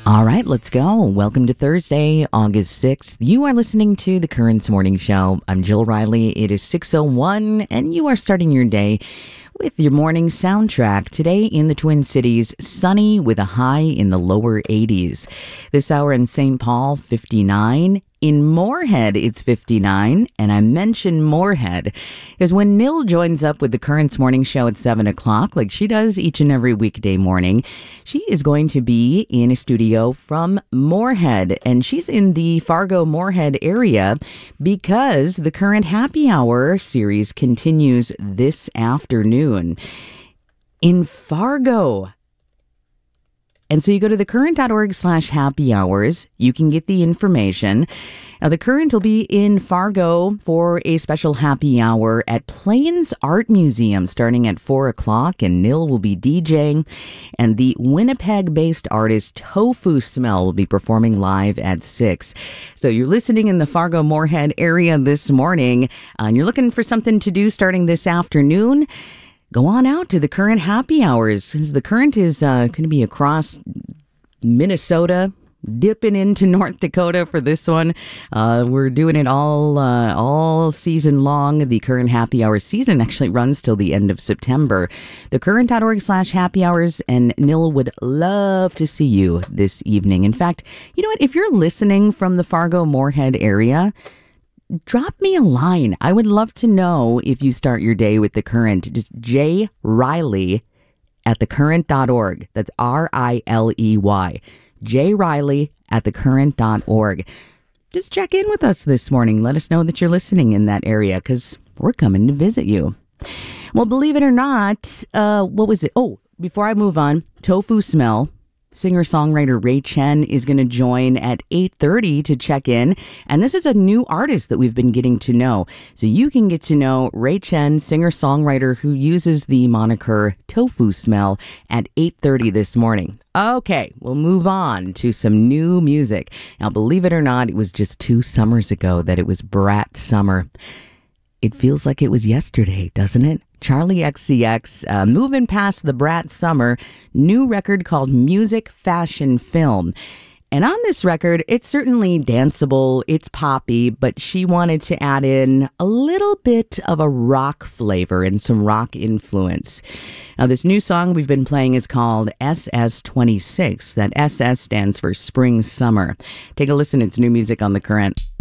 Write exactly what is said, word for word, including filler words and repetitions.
All right, let's go. Welcome to Thursday, August sixth. You are listening to The Currents Morning Show. I'm Jill Riley. It is six oh one, and you are starting your day with your morning soundtrack. Today in the Twin Cities, sunny with a high in the lower eighties. This hour in Saint Paul, fifty-nine. In Moorhead, it's fifty-nine, and I mention Moorhead because when Nil joins up with the Currents Morning Show at seven o'clock, like she does each and every weekday morning, she is going to be in a studio from Moorhead, and she's in the Fargo-Moorhead area because the Current Happy Hour series continues this afternoon in Fargo. And so you go to thecurrent.org slash happy hours. You can get the information. Now, the Current will be in Fargo for a special happy hour at Plains Art Museum starting at four o'clock, and Nil will be DJing. And the Winnipeg-based artist Tofu Smell will be performing live at six. So you're listening in the Fargo-Moorhead area this morning, uh, and you're looking for something to do starting this afternoon. Go on out to the Current Happy Hours. The Current is uh, going to be across Minnesota, dipping into North Dakota for this one. Uh, we're doing it all uh, all season long. The Current Happy Hour season actually runs till the end of September. Thecurrent.org slash happy hours, and Nil would love to see you this evening. In fact, you know what? If you're listening from the Fargo-Moorhead area, drop me a line. I would love to know if you start your day with The Current. Just J. Riley at thecurrent dot org. That's R I L E Y. J. Riley at thecurrent dot org. Just check in with us this morning. Let us know that you're listening in that area because we're coming to visit you. Well, believe it or not, uh, what was it? Oh, before I move on, Tofu Smell. Singer-songwriter Ray Chen is going to join at eight thirty to check in. And this is a new artist that we've been getting to know. So you can get to know Ray Chen, singer-songwriter who uses the moniker Tofu Smell at eight thirty this morning. Okay, we'll move on to some new music. Now, believe it or not, it was just two summers ago that it was Brat Summer. It feels like it was yesterday, doesn't it? Charlie X C X, uh, moving past the Brat Summer, new record called Music, Fashion, Film. And on this record, it's certainly danceable, it's poppy, but she wanted to add in a little bit of a rock flavor and some rock influence. Now, this new song we've been playing is called S S twenty-six. That S S stands for Spring Summer. Take a listen. It's new music on The Current.